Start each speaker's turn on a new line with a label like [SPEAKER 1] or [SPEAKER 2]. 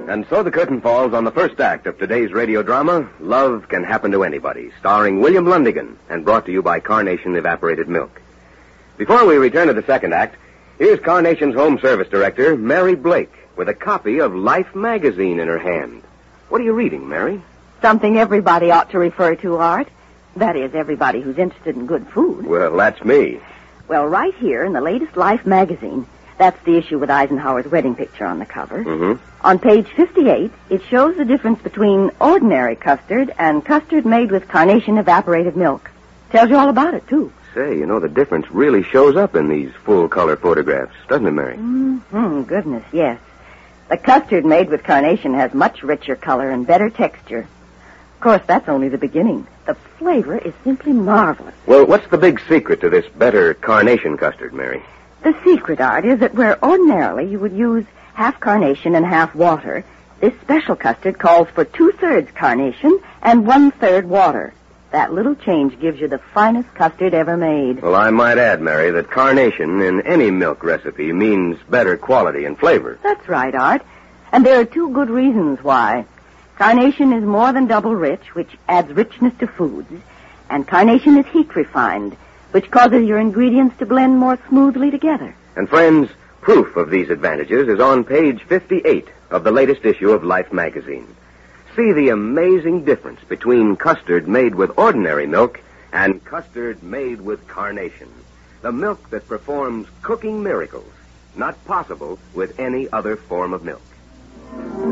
[SPEAKER 1] And so the curtain falls on the first act of today's radio drama, Love Can Happen to Anybody, starring William Lundigan and brought to you by Carnation Evaporated Milk. Before we return to the second act, here's Carnation's home service director, Mary Blake, with a copy of Life magazine in her hand. What are you reading, Mary?
[SPEAKER 2] Something everybody ought to refer to, Art. That is, everybody who's interested in good food.
[SPEAKER 1] Well, that's me.
[SPEAKER 2] Well, right here in the latest Life magazine, that's the issue with Eisenhower's wedding picture on the cover.
[SPEAKER 1] Mm-hmm.
[SPEAKER 2] On page 58, it shows the difference between ordinary custard and custard made with Carnation evaporated milk. Tells you all about it, too.
[SPEAKER 1] Say, the difference really shows up in these full-color photographs, doesn't it, Mary?
[SPEAKER 2] Goodness, yes. The custard made with Carnation has much richer color and better texture. Of course, that's only the beginning. The flavor is simply marvelous.
[SPEAKER 1] Well, what's the big secret to this better Carnation custard, Mary?
[SPEAKER 2] The secret, Art, is that where ordinarily you would use half Carnation and half water, this special custard calls for 2/3 Carnation and 1/3 water. That little change gives you the finest custard ever made.
[SPEAKER 1] Well, I might add, Mary, that Carnation in any milk recipe means better quality and flavor.
[SPEAKER 2] That's right, Art. And there are two good reasons why. Carnation is more than double rich, which adds richness to foods. And Carnation is heat refined, which causes your ingredients to blend more smoothly together.
[SPEAKER 1] And friends, proof of these advantages is on page 58 of the latest issue of Life magazine. See the amazing difference between custard made with ordinary milk and custard made with Carnation. The milk that performs cooking miracles, not possible with any other form of milk.